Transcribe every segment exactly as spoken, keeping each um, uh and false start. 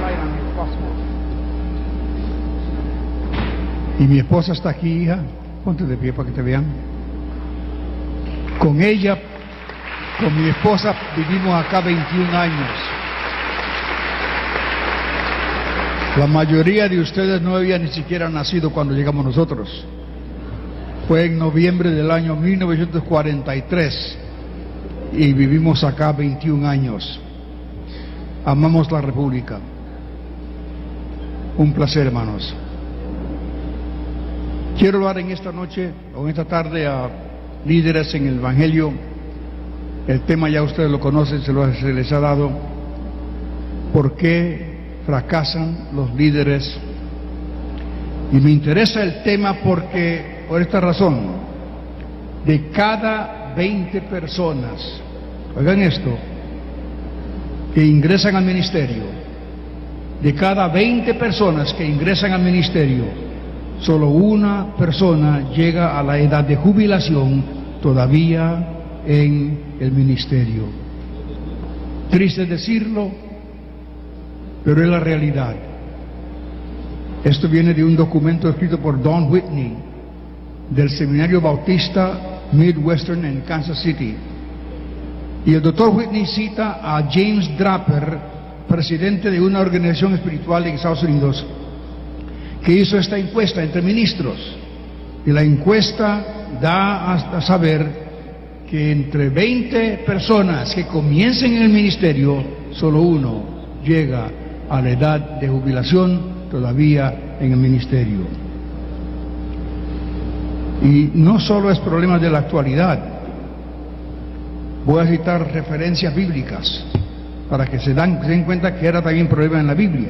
Y mi esposa está aquí, hija. Ponte de pie para que te vean. Con ella, con mi esposa, vivimos acá veintiún años. La mayoría de ustedes no habían ni siquiera nacido cuando llegamos nosotros. Fue en noviembre del año mil novecientos cuarenta y tres y vivimos acá veintiún años. Amamos la República. Un placer, hermanos. Quiero hablar en esta noche o en esta tarde a líderes en el Evangelio. El tema ya ustedes lo conocen, se, lo, se les ha dado. ¿Por qué fracasan los líderes? Y me interesa el tema porque, por esta razón, de cada veinte personas, oigan esto, que ingresan al ministerio, de cada veinte personas que ingresan al ministerio, solo una persona llega a la edad de jubilación todavía en el ministerio. Triste decirlo, pero es la realidad. Esto viene de un documento escrito por Don Whitney del Seminario Bautista Midwestern en Kansas City. Y el doctor Whitney cita a James Draper, presidente de una organización espiritual en Estados Unidos, que hizo esta encuesta entre ministros. Y la encuesta da a saber que entre veinte personas que comiencen en el ministerio, solo uno llega a la edad de jubilación todavía en el ministerio. Y no solo es problema de la actualidad. Voy a citar referencias bíblicas para que se, dan, se den cuenta que era también problema en la Biblia.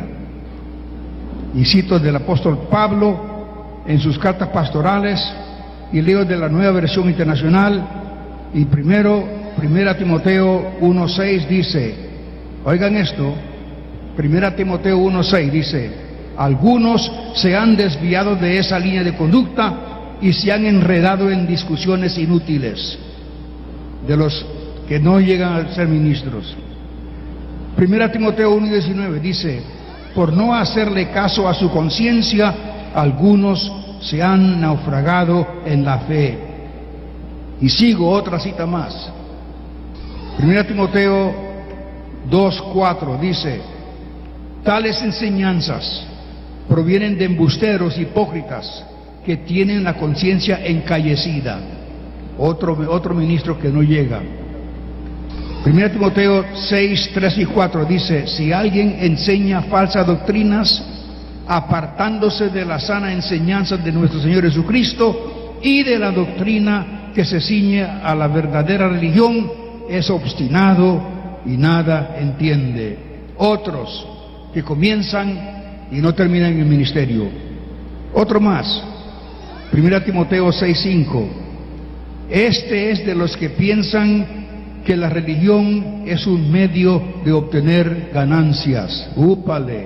Y cito del apóstol Pablo en sus cartas pastorales, y leo de la Nueva Versión Internacional. Y primero, primera Timoteo uno seis dice, oigan esto, primera Timoteo uno seis dice, algunos se han desviado de esa línea de conducta y se han enredado en discusiones inútiles, de los que no llegan a ser ministros. Primera Timoteo uno diecinueve dice, por no hacerle caso a su conciencia, algunos se han naufragado en la fe. Y sigo otra cita más. Primera Timoteo dos cuatro dice, tales enseñanzas provienen de embusteros hipócritas que tienen la conciencia encallecida. Otro, otro ministro que no llega. Primera Timoteo seis tres y cuatro dice, si alguien enseña falsas doctrinas, apartándose de la sana enseñanza de nuestro Señor Jesucristo y de la doctrina que se ciñe a la verdadera religión, es obstinado y nada entiende. Otros que comienzan y no terminan en el ministerio. Otro más, Primera Timoteo seis cinco, este es de los que piensan que la religión es un medio de obtener ganancias. ¡Úpale!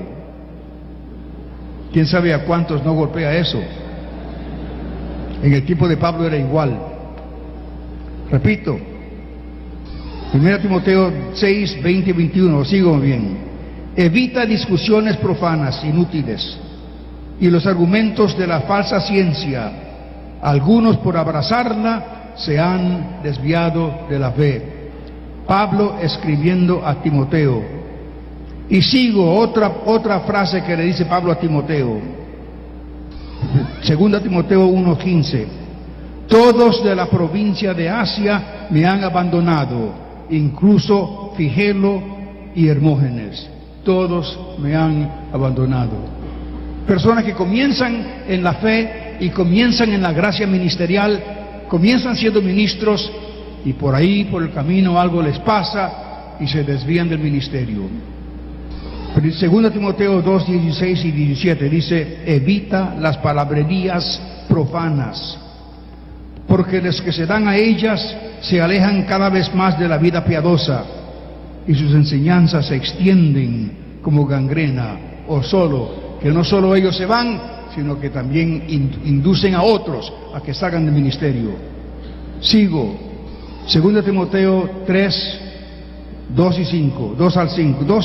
¿Quién sabe a cuántos no golpea eso? En el tiempo de Pablo era igual. Repito, Primera Timoteo seis, veinte y veintiuno, sigo bien. Evita discusiones profanas, inútiles, y los argumentos de la falsa ciencia. Algunos por abrazarla se han desviado de la fe. Pablo escribiendo a Timoteo. Y sigo otra, otra frase que le dice Pablo a Timoteo. Segunda Timoteo uno quince. Todos de la provincia de Asia me han abandonado, incluso Figelo y Hermógenes. Todos me han abandonado. Personas que comienzan en la fe y comienzan en la gracia ministerial, comienzan siendo ministros y por ahí, por el camino, algo les pasa y se desvían del ministerio. Segunda Timoteo dos, dieciséis y diecisiete dice, evita las palabrerías profanas, porque los que se dan a ellas se alejan cada vez más de la vida piadosa y sus enseñanzas se extienden como gangrena, o solo, que no solo ellos se van, sino que también inducen a otros a que salgan del ministerio. Sigo. Segunda Timoteo tres, dos y cinco, dos al cinco, dos